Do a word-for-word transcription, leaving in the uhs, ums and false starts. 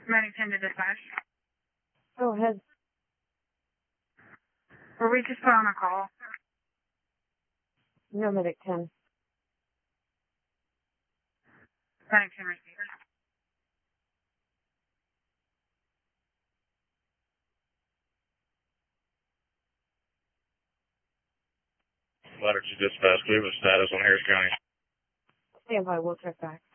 Medic ten to dispatch. Go ahead. Were we just put on a call? No, Medic ten. Medic ten receiver. Letter to dispatch. We have a status on Harris County. Stand by. We'll check back.